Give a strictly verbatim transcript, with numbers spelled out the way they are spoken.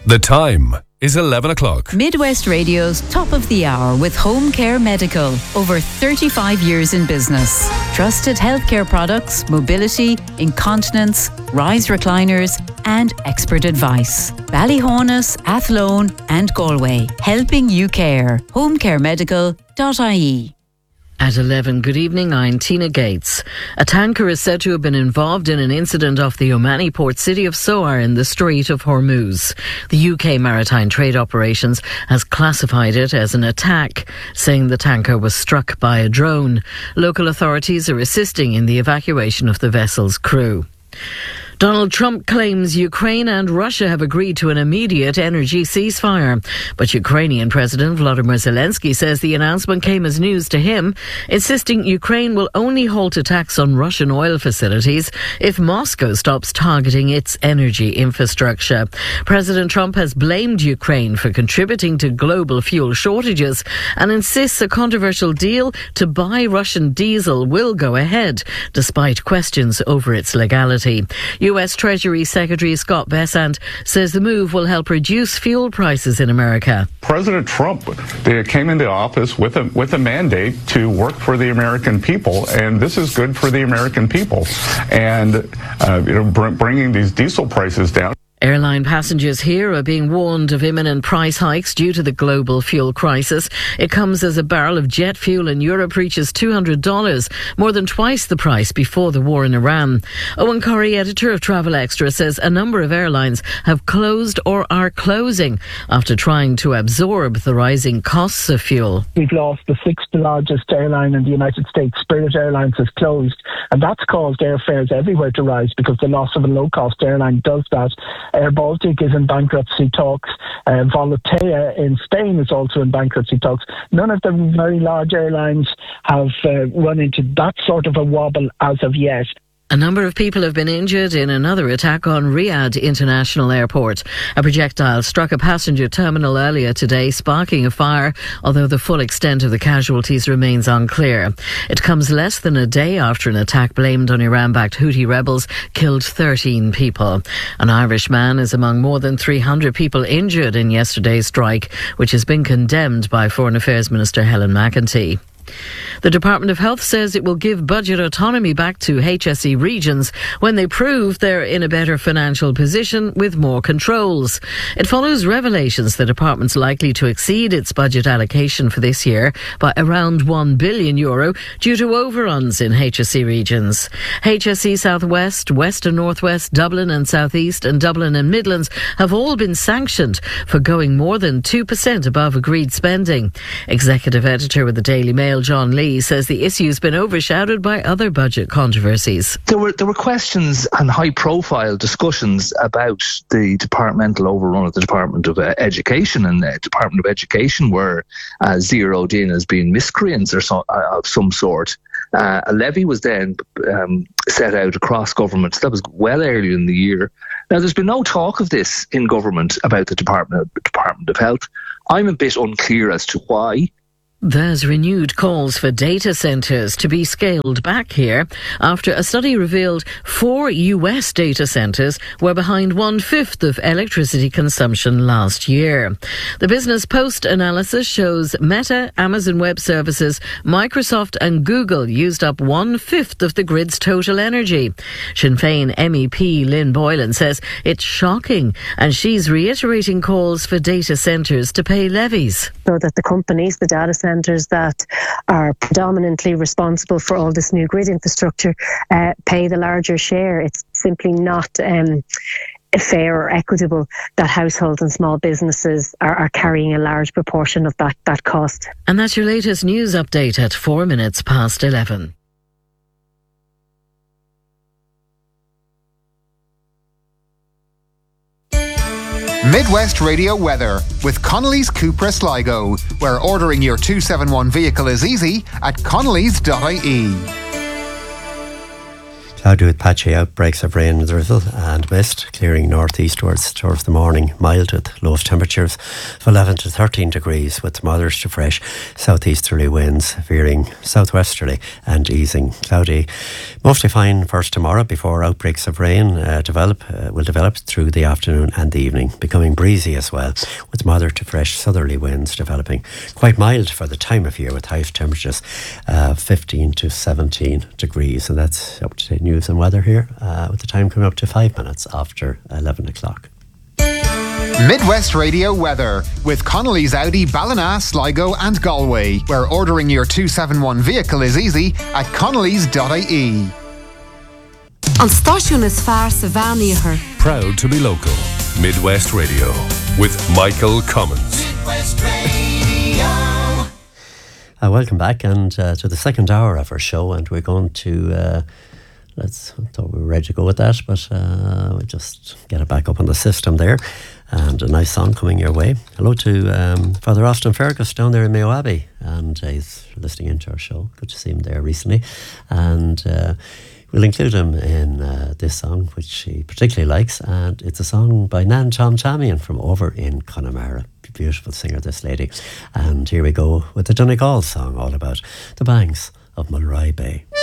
The time is eleven o'clock. Midwest Radio's Top of the Hour with Home Care Medical. Over thirty-five years in business. Trusted healthcare products, mobility, incontinence, rise recliners and expert advice. Ballyhonus, Athlone and Galway. Helping you care. home care medical dot I E. At eleven, good evening, I'm Tina Gates. A tanker is said to have been involved in an incident off the Omani port city of Soar in the Strait of Hormuz. The U K Maritime Trade Operations has classified it as an attack, saying the tanker was struck by a drone. Local authorities are assisting in the evacuation of the vessel's crew. Donald Trump claims Ukraine and Russia have agreed to an immediate energy ceasefire. But Ukrainian President Volodymyr Zelensky says the announcement came as news to him, insisting Ukraine will only halt attacks on Russian oil facilities if Moscow stops targeting its energy infrastructure. President Trump has blamed Ukraine for contributing to global fuel shortages and insists a controversial deal to buy Russian diesel will go ahead, despite questions over its legality. U S Treasury Secretary Scott Bessent says the move will help reduce fuel prices in America. President Trump they came into office with a with a mandate to work for the American people, and this is good for the American people. And uh, you know, br- bringing these diesel prices down. Airline passengers here are being warned of imminent price hikes due to the global fuel crisis. It comes as a barrel of jet fuel in Europe reaches two hundred dollars, more than twice the price before the war in Iran. Owen Corrie, editor of Travel Extra, says a number of airlines have closed or are closing after trying to absorb the rising costs of fuel. We've lost the sixth largest airline in the United States. Spirit Airlines has closed, and that's caused airfares everywhere to rise because the loss of a low-cost airline does that. Air Baltic is in bankruptcy talks. Uh, Volotea in Spain is also in bankruptcy talks. None of the very large airlines have uh, run into that sort of a wobble as of yet. A number of people have been injured in another attack on Riyadh International Airport. A projectile struck a passenger terminal earlier today, sparking a fire, although the full extent of the casualties remains unclear. It comes less than a day after an attack blamed on Iran-backed Houthi rebels killed thirteen people. An Irish man is among more than three hundred people injured in yesterday's strike, which has been condemned by Foreign Affairs Minister Helen McEntee. The Department of Health says it will give budget autonomy back to H S E regions when they prove they're in a better financial position with more controls. It follows revelations the department's likely to exceed its budget allocation for this year by around one billion euro due to overruns in H S E regions. H S E South West, West and North West, Dublin and South East and Dublin and Midlands have all been sanctioned for going more than two percent above agreed spending. Executive editor with the Daily Mail, John Lee, says the issue's been overshadowed by other budget controversies. There were there were questions and high-profile discussions about the departmental overrun of the Department of uh, Education, and the Department of Education were uh, zeroed in as being miscreants or so, uh, of some sort. Uh, a levy was then um, set out across government. That was well earlier in the year. Now, there's been no talk of this in government about the Department of, Department of Health. I'm a bit unclear as to why. There's renewed calls for data centres to be scaled back here after a study revealed four U S data centres were behind one-fifth of electricity consumption last year. The Business Post analysis shows Meta, Amazon Web Services, Microsoft and Google used up one-fifth of the grid's total energy. Sinn Féin M E P Lynn Boylan says it's shocking, and she's reiterating calls for data centres to pay levies. So that the companies, the data centres, centres that are predominantly responsible for all this new grid infrastructure uh, pay the larger share. It's simply not um, fair or equitable that households and small businesses are, are carrying a large proportion of that, that cost. And that's your latest news update at four minutes past eleven. Midwest Radio weather with Connolly's Cupra Sligo, where ordering your two seventy-one vehicle is easy at connellys dot I E. Cloudy with patchy outbreaks of rain, drizzle and mist, clearing northeastwards towards the morning, mild with lowest temperatures of eleven to thirteen degrees with moderate to fresh southeasterly winds veering southwesterly and easing. Cloudy, mostly fine first tomorrow before outbreaks of rain uh, develop uh, will develop through the afternoon and the evening, becoming breezy as well with moderate to fresh southerly winds developing. Quite mild for the time of year with highest temperatures uh, fifteen to seventeen degrees, and that's up to date news and weather here uh, with the time coming up to five minutes after eleven o'clock. Midwest Radio weather with Connolly's Audi, Ballina, Sligo and Galway, where ordering your two seventy-one vehicle is easy at connellys dot I E. An stáisiún is fearr sa bhean. Proud to be local. Midwest Radio with Michael Cummins. Midwest Radio. Uh, welcome back and uh, to the second hour of our show, and we're going to uh, let's I thought we were ready to go with that, but uh, we'll just get it back up on the system there. And a nice song coming your way. Hello to um, Father Austin Fergus down there in Mayo Abbey, and uh, he's listening into our show. Good to see him there recently, and uh, we'll include him in uh, this song, which he particularly likes, and it's a song by Nan Tom Tamian from over in Connemara. Beautiful singer, this lady. And here we go with the Donegal song, all about the banks of Mulroy Bay.